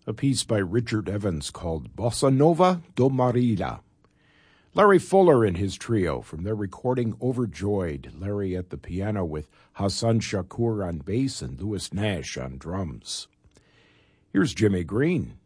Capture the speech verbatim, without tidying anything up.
a piece by Richard Evans called Bossa Nova do Marília. Larry Fuller and his trio from their recording Overjoyed, Larry at the piano with Hassan Shakur on bass and Louis Nash on drums. Here's Jimmy Green.